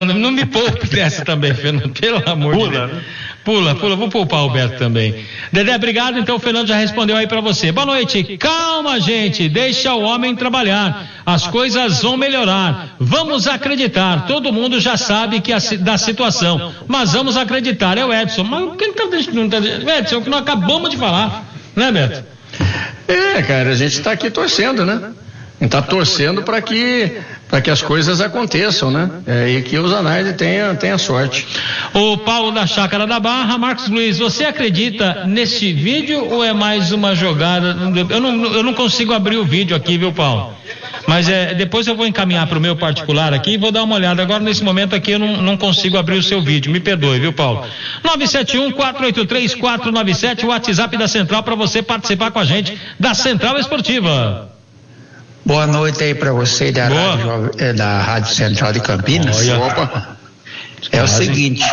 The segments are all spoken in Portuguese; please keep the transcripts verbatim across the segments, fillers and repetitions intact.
Não me poupe dessa também, Fernando, pelo amor pula. de Deus. Pula, pula, vou poupar o Beto também. Dedé, obrigado, então o Fernando já respondeu aí pra você. Boa noite, calma gente, deixa o homem trabalhar, as coisas vão melhorar, vamos acreditar, todo mundo já sabe que a, da situação, mas vamos acreditar, é o Edson, mas quem tá deixando, Edson, é o que nós acabamos de falar, né, Beto? É, cara, a gente tá aqui torcendo, né? A gente tá torcendo para que para que as coisas aconteçam, né? É, e que o Zanardi tenha, tenha sorte. O Paulo da Chácara da Barra, Marcos Luiz, você acredita nesse vídeo ou é mais uma jogada? Eu não, eu não consigo abrir o vídeo aqui, viu, Paulo? Mas é, depois eu vou encaminhar para o meu particular aqui e vou dar uma olhada. Agora, nesse momento aqui, eu não, não consigo abrir o seu vídeo. Me perdoe, viu, Paulo? nove sete um, quatro oito três, quatro nove sete, o WhatsApp da Central para você participar com a gente da Central Esportiva. Boa noite aí para você da rádio, da Rádio Central de Campinas. Olha. Opa. É o seguinte,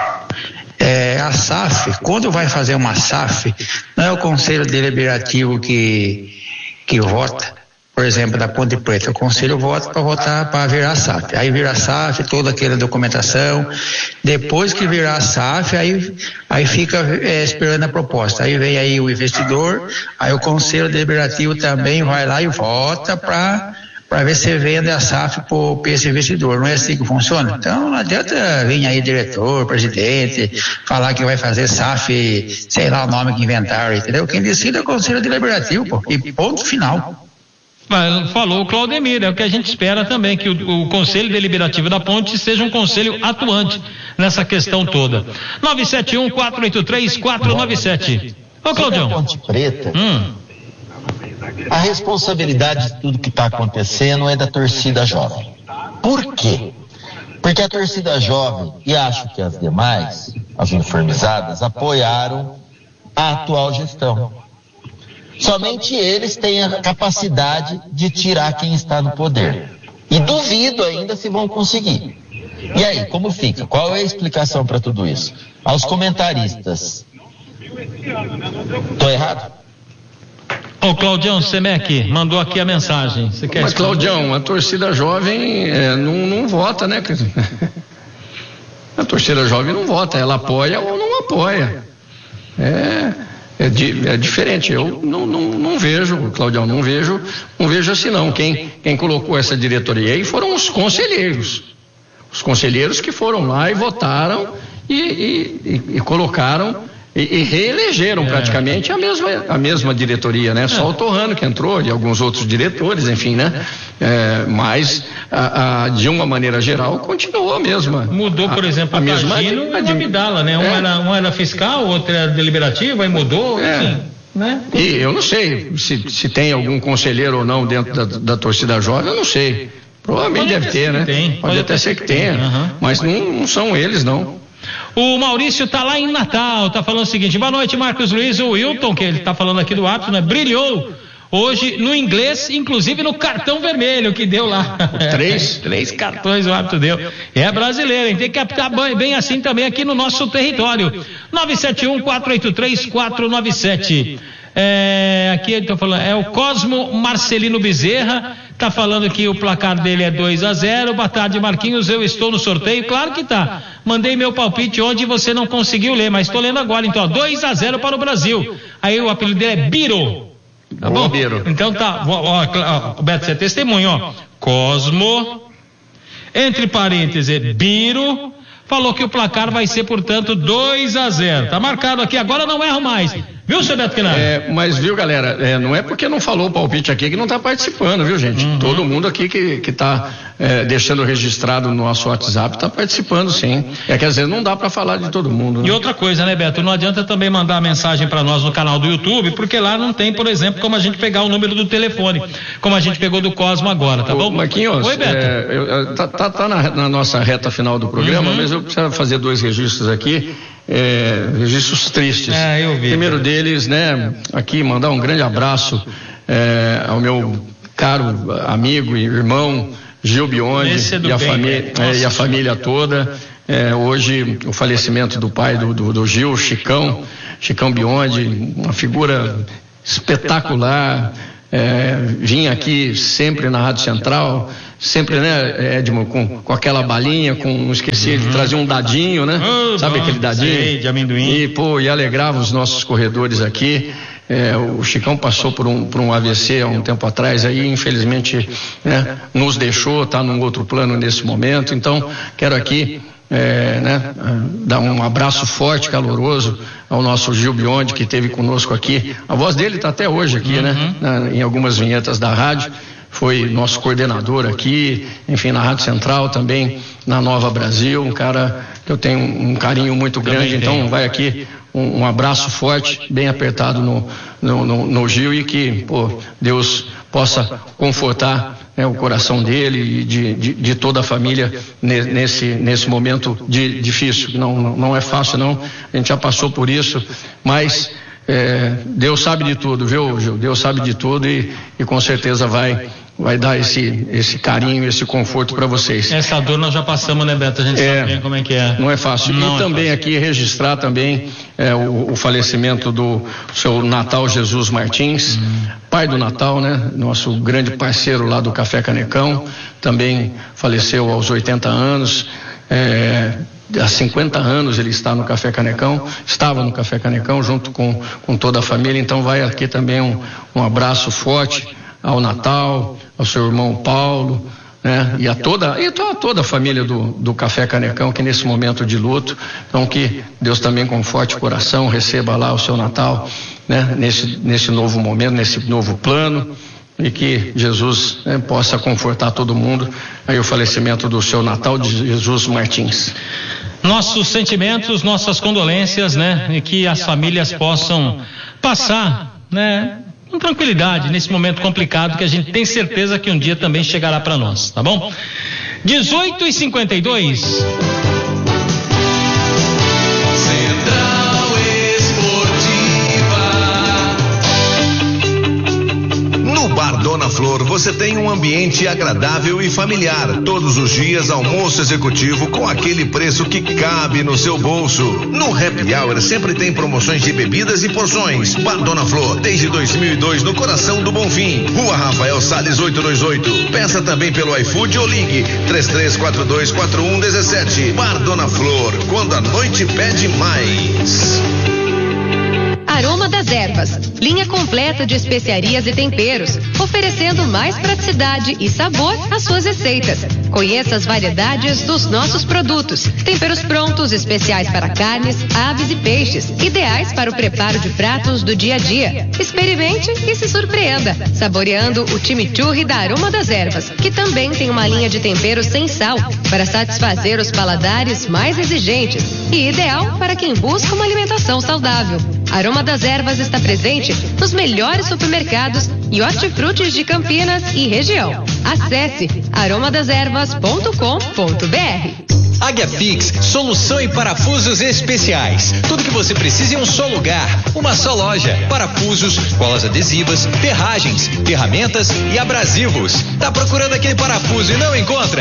é, a S A F, quando vai fazer uma S A F, não é o Conselho Deliberativo que, que vota, por exemplo, da Ponte Preta, o Conselho vota para votar para virar S A F. Aí vira S A F, toda aquela documentação. Depois que virar S A F, aí, aí fica é, esperando a proposta. Aí vem aí o investidor, aí o Conselho Deliberativo também vai lá e vota para para ver se vende a S A F para esse investidor. Não é assim que funciona? Então não adianta vir aí diretor, presidente, falar que vai fazer S A F, sei lá o nome que inventaram, entendeu? Quem decide é o Conselho Deliberativo, pô, e ponto final. Falou o Claudemir, é o que a gente espera também, que o, o Conselho Deliberativo da Ponte seja um conselho atuante nessa questão toda. nove sete um, quatro oito três, quatro nove sete. Ô, Claudião. Ponte Preta, Hum. a responsabilidade de tudo que está acontecendo é da torcida jovem. Por quê? Porque a torcida jovem, e acho que as demais, as uniformizadas, apoiaram a atual gestão. Somente eles têm a capacidade de tirar quem está no poder. E duvido ainda se vão conseguir. E aí, como fica? Qual é a explicação para tudo isso? Aos comentaristas. Estou errado? Ô, Claudião Semec mandou aqui a mensagem. Você quer Mas, Claudião, a torcida jovem é, não, não vota, né? A torcida jovem não vota, ela apoia ou não apoia. É... É, di, é diferente, eu não, não, não vejo, Claudião, não vejo, não vejo assim não. Quem, quem colocou essa diretoria aí foram os conselheiros. Os conselheiros que foram lá e votaram e, e, e, e colocaram e, e reelegeram é. praticamente a mesma, a mesma diretoria, né? É. Só o Torrano que entrou e alguns outros diretores, enfim, né? É, mas a, a, de uma maneira geral continuou a mesma. Mudou, por exemplo, a, a mesma Gino e o Abdala, né? Um, é. era, um era fiscal, o outro era deliberativo, aí mudou, é. enfim. Né? E eu não sei se, se tem algum conselheiro ou não dentro da, da torcida jovem, eu não sei. Provavelmente deve ter, né? Tem. Pode, Pode até ser que tenha, uhum. mas não, não são eles, não. O Maurício tá lá em Natal, tá falando o seguinte: boa noite, Marcos Luiz. O Wilton, que ele tá falando aqui do árbitro, né? Brilhou hoje no inglês, inclusive no cartão vermelho que deu lá. Três? Três cartões o árbitro deu. É brasileiro, hein? Tem que apitar bem assim também aqui no nosso território. nove sete um, quatro oito três, quatro nove sete. É, aqui ele tá falando, é o Cosmo Marcelino Bezerra, tá falando que o placar dele é dois a zero. Boa tarde, Marquinhos, eu estou no sorteio. Claro que tá. Mandei meu palpite onde você não conseguiu ler, mas estou lendo agora. Então, dois a zero para o Brasil. Aí o apelido dele é Biro. Tá bom? Biro. Então tá, ó, ó, Beto, você é testemunho, ó. Cosmo, entre parênteses, Biro, falou que o placar vai ser, portanto, dois a zero. Tá marcado aqui, agora não erro mais. Viu, seu Beto Quinari? É, mas viu, galera, é, não é porque não falou o palpite aqui que não está participando, viu, gente? Uhum. Todo mundo aqui que, que tá é, deixando registrado no nosso WhatsApp está participando, sim. É que às vezes não dá para falar de todo mundo, né? E outra coisa, né, Beto? Não adianta também mandar mensagem para nós no canal do YouTube, porque lá não tem, por exemplo, como a gente pegar o número do telefone, como a gente pegou do Cosmo agora, tá Ô, bom? Marquinhos, oi, Beto. É, eu, tá, tá, tá na, na nossa reta final do programa, uhum. mas eu preciso fazer dois registros aqui. É, registros tristes. É, eu vi. Primeiro deles, né, aqui mandar um grande abraço é, ao meu caro amigo e irmão Gil Biondi é e, a família, é, e a família toda. É, hoje o falecimento do pai do, do, do Gil, Chicão, Chicão Biondi, uma figura espetacular. é, vim aqui sempre na Rádio Central, sempre, né, Edmo, com, com aquela balinha, com, não esquecia de trazer um dadinho, né? Oh, sabe bom, aquele dadinho? sei, de amendoim. E, pô, e alegrava os nossos corredores aqui. É, o Chicão passou por um, por um A V C há um tempo atrás aí, infelizmente, né, nos deixou, está num outro plano nesse momento. Então, quero aqui é, né, dar um abraço forte, caloroso ao nosso Gil Biondi, que esteve conosco aqui. A voz dele está até hoje aqui, uhum. né, na, em algumas vinhetas da rádio. Foi nosso coordenador aqui, enfim, na Rádio Central, também na Nova Brasil, um cara que eu tenho um carinho muito grande. Então vai aqui um, um abraço forte, bem apertado no, no, no, no Gil, e que, pô, Deus possa confortar, né, o coração dele e de, de, de toda a família nesse, nesse momento de, difícil. Não, não é fácil, não, a gente já passou por isso, mas é, Deus sabe de tudo, viu, Gil? Deus sabe de tudo e, e com certeza vai vai dar esse, esse carinho, esse conforto para vocês. Essa dor nós já passamos, né, Beto? A gente é, sabe bem como é que é. Não é fácil. Não e é também fácil. Aqui registrar também é, o, o falecimento do seu Natal Jesus Martins, hum. pai do Natal, né? Nosso grande parceiro lá do Café Canecão, também faleceu aos oitenta anos. É, há cinquenta anos ele está no Café Canecão, estava no Café Canecão junto com, com toda a família. Então vai aqui também um, um abraço forte ao Natal, ao seu irmão Paulo, né? E a toda, e a toda a família do, do Café Canecão, que nesse momento de luto, então que Deus também conforte o coração, receba lá o seu Natal, né? Nesse, nesse novo momento, nesse novo plano, e que Jesus, né, possa confortar todo mundo. Aí o falecimento do seu Natal de Jesus Martins. Nossos sentimentos, nossas condolências, né? E que as famílias possam passar, né, com tranquilidade nesse momento complicado, que a gente tem certeza que um dia também chegará para nós, tá bom? dezoito e cinquenta e dois. Dona Flor, você tem um ambiente agradável e familiar. Todos os dias, almoço executivo com aquele preço que cabe no seu bolso. No Happy Hour sempre tem promoções de bebidas e porções. Bar Dona Flor, desde dois mil e dois, no coração do Bonfim. Rua Rafael Salles oitocentos e vinte e oito. Peça também pelo iFood ou ligue três três quatro dois quatro um um sete. Bar Dona Flor, quando a noite pede mais. Aroma das Ervas, linha completa de especiarias e temperos, oferecendo mais praticidade e sabor às suas receitas. Conheça as variedades dos nossos produtos. Temperos prontos, especiais para carnes, aves e peixes, ideais para o preparo de pratos do dia a dia. Experimente e se surpreenda, saboreando o chimichurri da Aroma das Ervas, que também tem uma linha de temperos sem sal, para satisfazer os paladares mais exigentes e ideal para quem busca uma alimentação saudável. Aroma das Ervas está presente nos melhores supermercados e hortifrutis de Campinas e região. Acesse aroma das ervas ponto com ponto br. Águia Fix, solução em parafusos especiais. Tudo que você precisa em um só lugar, uma só loja. Parafusos, colas adesivas, ferragens, ferramentas e abrasivos. Tá procurando aquele parafuso e não encontra?